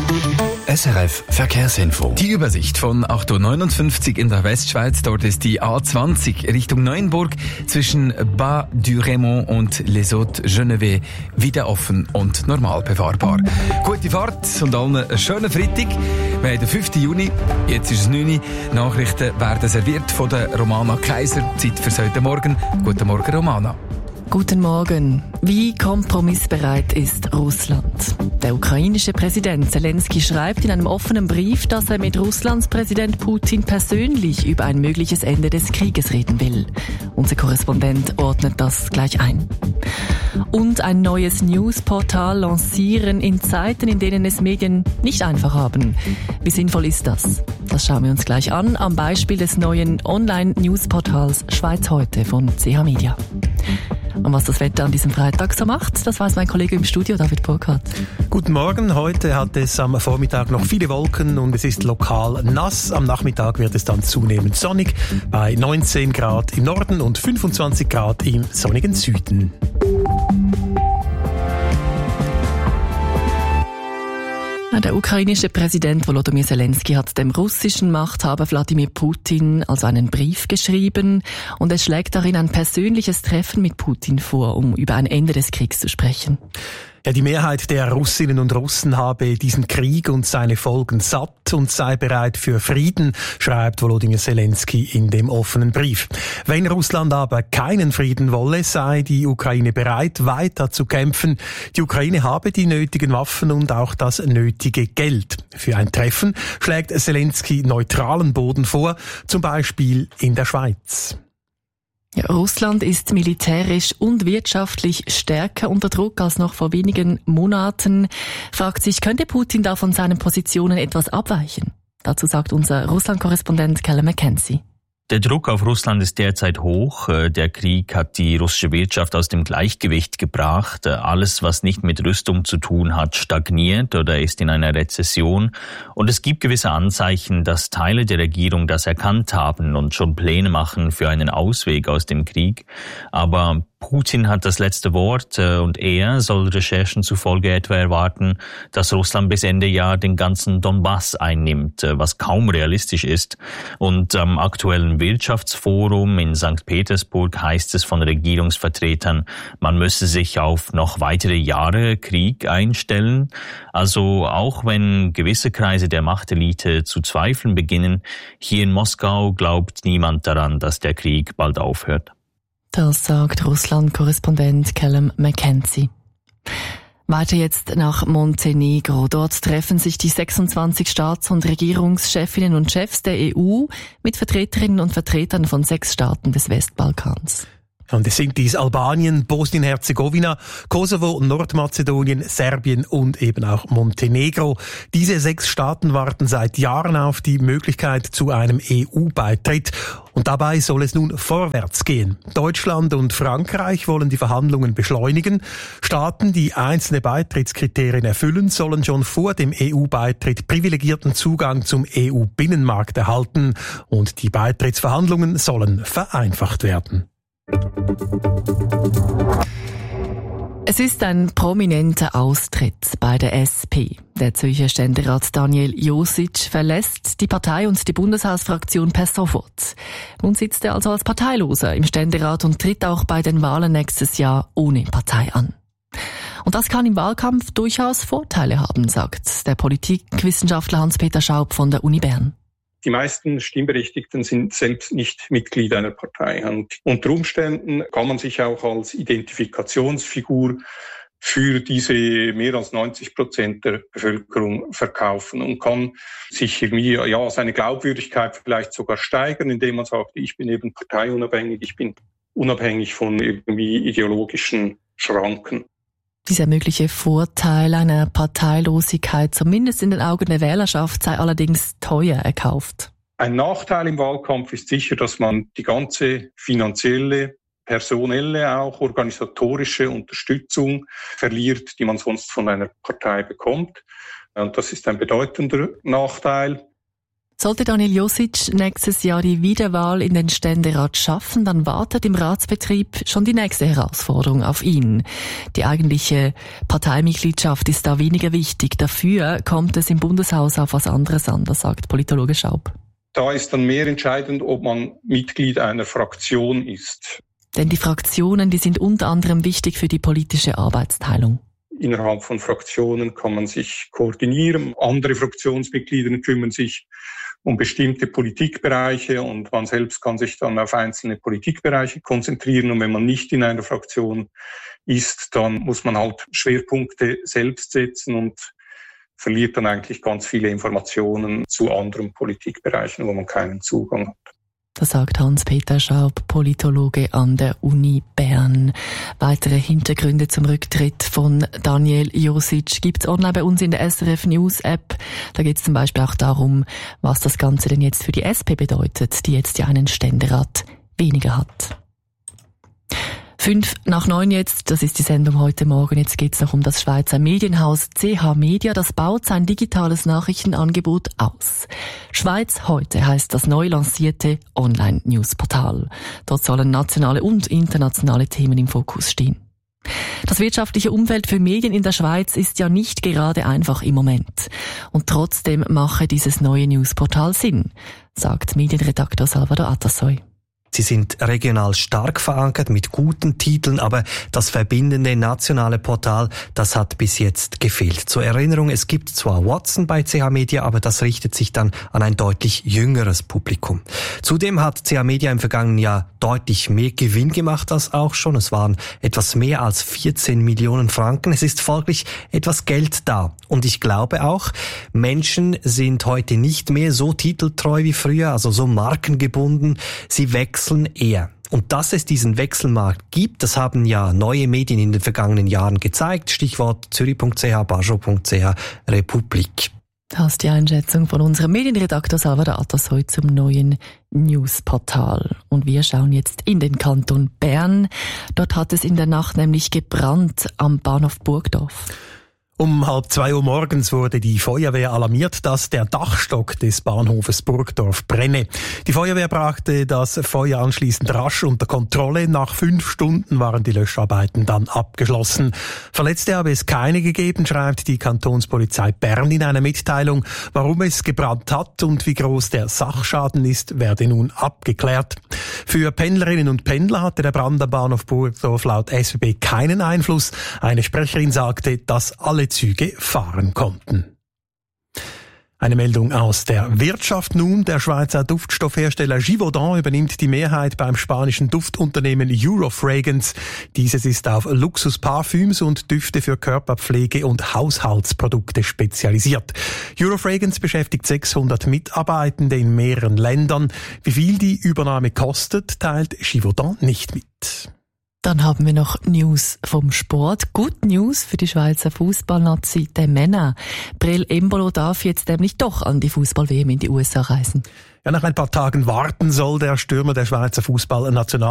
SRF Verkehrsinfo. Die Übersicht von 8.59 Uhr in der Westschweiz. Dort ist die A20 Richtung Neuenburg zwischen Bas du Raymond und Les Hauts-Geneveys wieder offen und normal befahrbar. Gute Fahrt und allen einen schönen Freitag. Wir haben den 5. Juni, jetzt ist es 9 Uhr. Nachrichten werden serviert von der Romana Kaiser. Zeit für heute Morgen. Guten Morgen, Romana. Guten Morgen. Wie kompromissbereit ist Russland? Der ukrainische Präsident Zelensky schreibt in einem offenen Brief, dass er mit Russlands Präsident Putin persönlich über ein mögliches Ende des Krieges reden will. Unser Korrespondent ordnet das gleich ein. Und ein neues Newsportal lancieren in Zeiten, in denen es Medien nicht einfach haben. Wie sinnvoll ist das? Das schauen wir uns gleich an, am Beispiel des neuen Online-Newsportals Schweiz heute von CH Media. Und was das Wetter an diesem Freitag so macht, das weiß mein Kollege im Studio, David Burkhardt. Guten Morgen. Heute hat es am Vormittag noch viele Wolken und es ist lokal nass. Am Nachmittag wird es dann zunehmend sonnig bei 19 Grad im Norden und 25 Grad im sonnigen Süden. Der ukrainische Präsident Volodymyr Zelensky hat dem russischen Machthaber Wladimir Putin also einen Brief geschrieben und er schlägt darin ein persönliches Treffen mit Putin vor, um über ein Ende des Kriegs zu sprechen. Ja, die Mehrheit der Russinnen und Russen habe diesen Krieg und seine Folgen satt und sei bereit für Frieden, schreibt Volodymyr Zelensky in dem offenen Brief. Wenn Russland aber keinen Frieden wolle, sei die Ukraine bereit, weiter zu kämpfen. Die Ukraine habe die nötigen Waffen und auch das nötige Geld. Für ein Treffen schlägt Zelensky neutralen Boden vor, zum Beispiel in der Schweiz. Ja, Russland ist militärisch und wirtschaftlich stärker unter Druck als noch vor wenigen Monaten. Fragt sich, könnte Putin da von seinen Positionen etwas abweichen? Dazu sagt unser Russland-Korrespondent Callum McKenzie. Der Druck auf Russland ist derzeit hoch. Der Krieg hat die russische Wirtschaft aus dem Gleichgewicht gebracht. Alles, was nicht mit Rüstung zu tun hat, stagniert oder ist in einer Rezession. Und es gibt gewisse Anzeichen, dass Teile der Regierung das erkannt haben und schon Pläne machen für einen Ausweg aus dem Krieg. Aber Putin hat das letzte Wort und er soll Recherchen zufolge etwa erwarten, dass Russland bis Ende Jahr den ganzen Donbass einnimmt, was kaum realistisch ist. Und am aktuellen Wirtschaftsforum in St. Petersburg heißt es von Regierungsvertretern, man müsse sich auf noch weitere Jahre Krieg einstellen. Also auch wenn gewisse Kreise der Machtelite zu zweifeln beginnen, hier in Moskau glaubt niemand daran, dass der Krieg bald aufhört. Das sagt Russland-Korrespondent Callum McKenzie. Weiter jetzt nach Montenegro. Dort treffen sich die 26 Staats- und Regierungschefinnen und Chefs der EU mit Vertreterinnen und Vertretern von 6 Staaten des Westbalkans. Und es sind dies Albanien, Bosnien-Herzegowina, Kosovo, Nordmazedonien, Serbien und eben auch Montenegro. Diese 6 Staaten warten seit Jahren auf die Möglichkeit zu einem EU-Beitritt. Und dabei soll es nun vorwärts gehen. Deutschland und Frankreich wollen die Verhandlungen beschleunigen. Staaten, die einzelne Beitrittskriterien erfüllen, sollen schon vor dem EU-Beitritt privilegierten Zugang zum EU-Binnenmarkt erhalten. Und die Beitrittsverhandlungen sollen vereinfacht werden. Es ist ein prominenter Austritt bei der SP. Der Zürcher Ständerat Daniel Josic verlässt die Partei und die Bundeshausfraktion per sofort. Nun sitzt er also als Parteiloser im Ständerat und tritt auch bei den Wahlen nächstes Jahr ohne Partei an. Und das kann im Wahlkampf durchaus Vorteile haben, sagt der Politikwissenschaftler Hans-Peter Schaub von der Uni Bern. Die meisten Stimmberechtigten sind selbst nicht Mitglied einer Partei. Und unter Umständen kann man sich auch als Identifikationsfigur für diese mehr als 90% der Bevölkerung verkaufen und kann sich irgendwie, seine Glaubwürdigkeit vielleicht sogar steigern, indem man sagt, ich bin eben parteiunabhängig, ich bin unabhängig von irgendwie ideologischen Schranken. Dieser mögliche Vorteil einer Parteilosigkeit, zumindest in den Augen der Wählerschaft, sei allerdings teuer erkauft. Ein Nachteil im Wahlkampf ist sicher, dass man die ganze finanzielle, personelle, auch organisatorische Unterstützung verliert, die man sonst von einer Partei bekommt. Und das ist ein bedeutender Nachteil. Sollte Daniel Josic nächstes Jahr die Wiederwahl in den Ständerat schaffen, dann wartet im Ratsbetrieb schon die nächste Herausforderung auf ihn. Die eigentliche Parteimitgliedschaft ist da weniger wichtig. Dafür kommt es im Bundeshaus auf was anderes an, das sagt Politologe Schaub. Da ist dann mehr entscheidend, ob man Mitglied einer Fraktion ist. Denn die Fraktionen, die sind unter anderem wichtig für die politische Arbeitsteilung. Innerhalb von Fraktionen kann man sich koordinieren. Andere Fraktionsmitglieder kümmern sich um bestimmte Politikbereiche und man selbst kann sich dann auf einzelne Politikbereiche konzentrieren. Und wenn man nicht in einer Fraktion ist, dann muss man halt Schwerpunkte selbst setzen und verliert dann eigentlich ganz viele Informationen zu anderen Politikbereichen, wo man keinen Zugang hat. Das sagt Hans-Peter Schaub, Politologe an der Uni Bern. Weitere Hintergründe zum Rücktritt von Daniel Josic gibt's online bei uns in der SRF News App. Da geht's zum Beispiel auch darum, was das Ganze denn jetzt für die SP bedeutet, die jetzt ja einen Ständerat weniger hat. 8:05 jetzt, das ist die Sendung heute Morgen. Jetzt geht's noch um das Schweizer Medienhaus CH Media. Das baut sein digitales Nachrichtenangebot aus. Schweiz heute heißt das neu lancierte Online-Newsportal. Dort sollen nationale und internationale Themen im Fokus stehen. Das wirtschaftliche Umfeld für Medien in der Schweiz ist ja nicht gerade einfach im Moment. Und trotzdem mache dieses neue Newsportal Sinn, sagt Medienredaktor Salvador Atassoy. Sie sind regional stark verankert mit guten Titeln, aber das verbindende nationale Portal, das hat bis jetzt gefehlt. Zur Erinnerung, es gibt zwar Watson bei CH Media, aber das richtet sich dann an ein deutlich jüngeres Publikum. Zudem hat CH Media im vergangenen Jahr deutlich mehr Gewinn gemacht als auch schon. Es waren etwas mehr als 14 Millionen Franken. Es ist folglich etwas Geld da. Und ich glaube auch, Menschen sind heute nicht mehr so titeltreu wie früher, also so markengebunden. Sie wechseln eher. Und dass es diesen Wechselmarkt gibt, das haben ja neue Medien in den vergangenen Jahren gezeigt. Stichwort Zürich.ch, Basel.ch, Republik. Das ist die Einschätzung von unserem Medienredaktor Salvador Atassoy zum neuen Newsportal. Und wir schauen jetzt in den Kanton Bern. Dort hat es in der Nacht nämlich gebrannt am Bahnhof Burgdorf. Um 1:30 Uhr morgens wurde die Feuerwehr alarmiert, dass der Dachstock des Bahnhofes Burgdorf brenne. Die Feuerwehr brachte das Feuer anschließend rasch unter Kontrolle. Nach 5 Stunden waren die Löscharbeiten dann abgeschlossen. Verletzte habe es keine gegeben, schreibt die Kantonspolizei Bern in einer Mitteilung. Warum es gebrannt hat und wie groß der Sachschaden ist, werde nun abgeklärt. Für Pendlerinnen und Pendler hatte der Brand am Bahnhof Burgdorf laut SBB keinen Einfluss. Eine Sprecherin sagte, dass alle Züge fahren konnten. Eine Meldung aus der Wirtschaft nun. Der Schweizer Duftstoffhersteller Givaudan übernimmt die Mehrheit beim spanischen Duftunternehmen Eurofragrance. Dieses ist auf Luxusparfüms und Düfte für Körperpflege und Haushaltsprodukte spezialisiert. Eurofragrance beschäftigt 600 Mitarbeitende in mehreren Ländern. Wie viel die Übernahme kostet, teilt Givaudan nicht mit. Dann haben wir noch News vom Sport. Good News für die Schweizer Fußballnazi der Männer. Breel Embolo darf jetzt nämlich doch an die Fußball-WM in die USA reisen. Ja, nach ein paar Tagen warten soll der Stürmer der Schweizer Fußballnational